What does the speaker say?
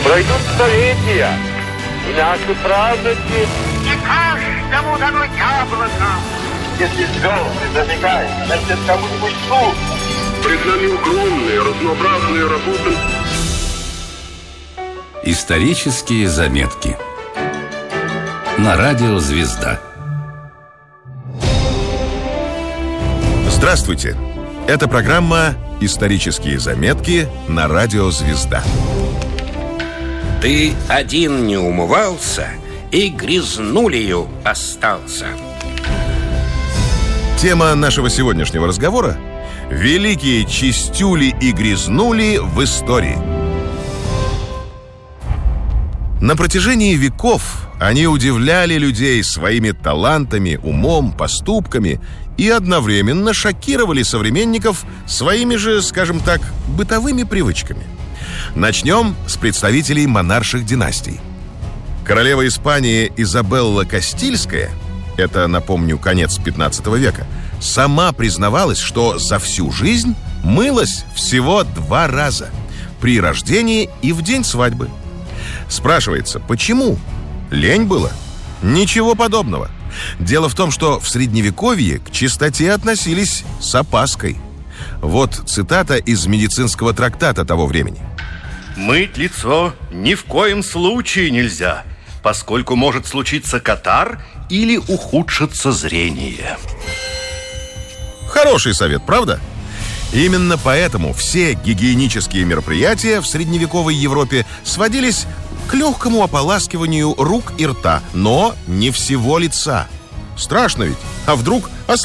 Пройдут столетия, и наши праздники... Не каждому дано яблоко. Если звезды зажигают, значит, кому-нибудь слух. Пред нами огромные, разнообразные работы. Исторические заметки на радио «Звезда». Здравствуйте! Это программа «Исторические заметки» на радио «Звезда». Ты один не умывался и грязнулею остался. Тема нашего сегодняшнего разговора – великие чистюли и грязнули в истории. На протяжении веков они удивляли людей своими талантами, умом, поступками и одновременно шокировали современников своими же, скажем так, бытовыми привычками. Начнем с представителей монарших династий. Королева Испании Изабелла Кастильская, это, напомню, конец 15 века, сама признавалась, что за всю жизнь мылась всего 2 раза – при рождении и в день свадьбы. Спрашивается, почему? Лень было? Ничего подобного. Дело в том, что в Средневековье к чистоте относились с опаской. Вот цитата из медицинского трактата того времени. «Мыть лицо ни в коем случае нельзя, поскольку может случиться катар или ухудшится зрение». Хороший совет, правда? Именно поэтому все гигиенические мероприятия в средневековой Европе сводились к легкому ополаскиванию рук и рта, но не всего лица. Страшно ведь, а вдруг